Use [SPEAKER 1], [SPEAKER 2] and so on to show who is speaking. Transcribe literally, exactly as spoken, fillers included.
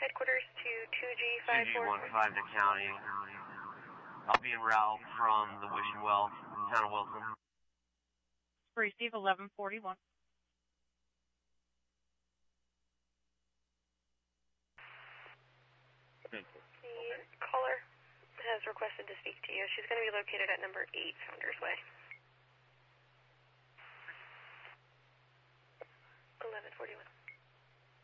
[SPEAKER 1] headquarters to two G five four.
[SPEAKER 2] two G one five to county. I'll be en route from the Wishing Well, town of Wilson.
[SPEAKER 3] Receive eleven forty-one.
[SPEAKER 1] The caller has requested to speak to you. She's going to be located at number eight Founders Way. eleven forty-one.